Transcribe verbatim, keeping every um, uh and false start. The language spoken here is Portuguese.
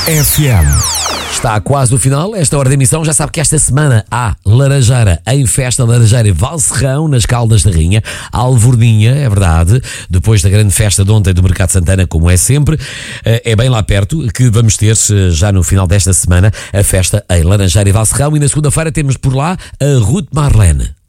F M. Está quase no final, esta hora de emissão. Já sabe que esta semana há Laranjeira em festa, Laranjeira e Valserrão, nas Caldas da Rainha, Alvorninha, é verdade, depois da grande festa de ontem do Mercado Santana, como é sempre, é bem lá perto que vamos ter, já no final desta semana, a festa em Laranjeira e Valserrão, e na segunda-feira temos por lá a Ruth Marlene.